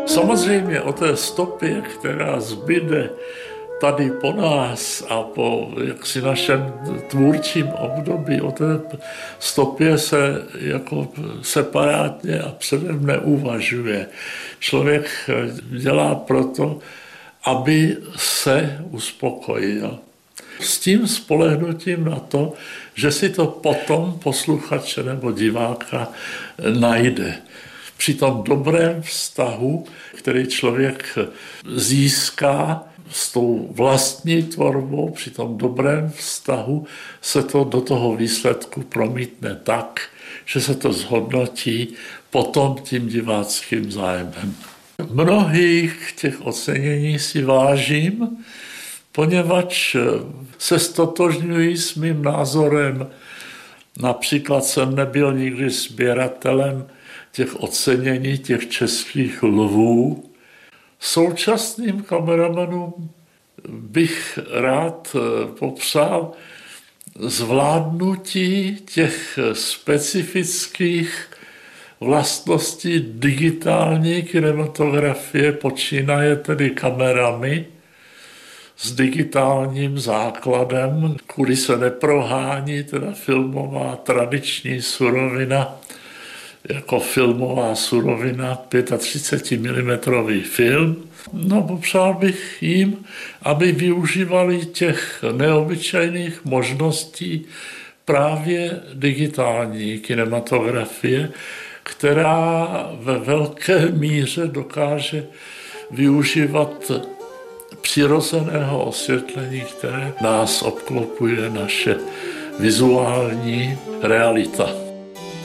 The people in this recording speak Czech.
Samozřejmě o té stopě, která zbyde tady po nás a po jaksi našem tvůrčím období, o té stopě se jako separátně a předem neuvažuje. Člověk dělá proto, aby se uspokojil. S tím spolehnutím na to, že si to potom posluchače nebo diváka najde. Při tom dobrém vztahu, který člověk získá s tou vlastní tvorbou, při tom dobrém vztahu se to do toho výsledku promítne tak, že se to zhodnotí potom tím diváckým zájmem. Mnohých těch ocenění si vážím, poněvadž se ztotožňují s mým názorem. Například jsem nebyl nikdy sběratelem těch ocenění, těch českých lvů. Současným kameramanům bych rád popřál zvládnutí těch specifických vlastností digitální kinematografie, počínaje tedy kamerami s digitálním základem, kudy se neprohání teda filmová tradiční surovina, jako filmová surovina 35 mm film. No, popřál bych jim, aby využívali těch neobyčejných možností právě digitální kinematografie, která ve velké míře dokáže využívat přirozeného osvětlení, které nás obklopuje naše vizuální realita.